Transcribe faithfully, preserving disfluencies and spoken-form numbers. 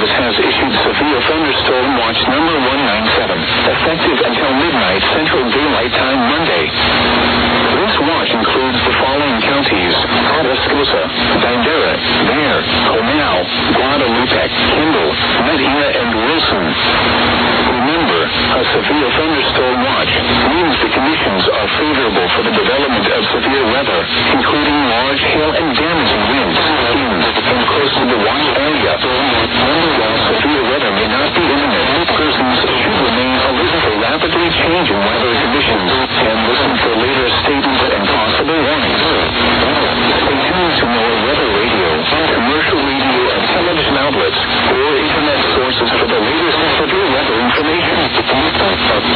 Service has issued severe thunderstorm watch number one nine seven, effective until midnight Central Daylight Time Monday. This watch includes the following counties: Atascosa, Bandera, Bexar, Comal, Guadalupe, Kendall, Medina, and Wilson. Remember, a severe thunderstorm watch means the conditions are favorable for the development of